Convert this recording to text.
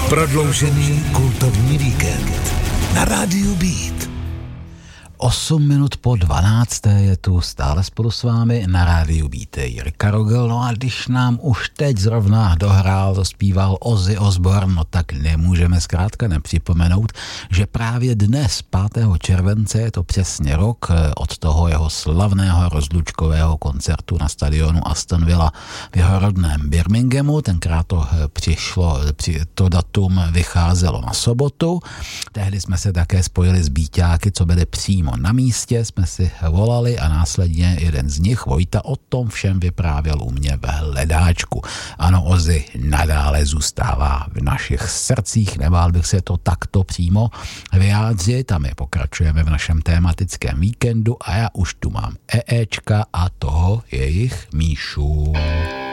Prodloužený kultovní víkend na Rádiu Beat. 8 minut po 12. je tu stále spolu s vámi na Rádiu Beat Jirka Rogel. No a když nám už teď zrovna dohrál, zaspíval Ozzy Osbourne, no tak nemůžeme zkrátka nepřipomenout, že právě dnes, 5. července, je to přesně rok od toho jeho slavného rozlučkového koncertu na stadionu Aston Villa v jeho rodném Birminghamu. Tenkrát to datum vycházelo na sobotu. Tehdy jsme se také spojili s Bíťáky, co byli přímo na místě, jsme si volali a následně jeden z nich, Vojta, o tom všem vyprávěl u mě v hledáčku. Ano, Ozzy nadále zůstává v našich srdcích, nebál bych se to takto přímo vyjádřit a my pokračujeme v našem tématickém víkendu a já už tu mám EEčka a toho jejich Míšu.